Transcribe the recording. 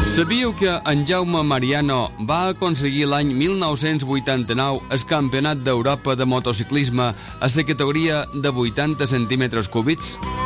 Sabíeu que en Jaume Mariano va aconseguir l'any 1989 el Campionat d'Europa de motociclisme a la categoria de 80 centímetres cúbics?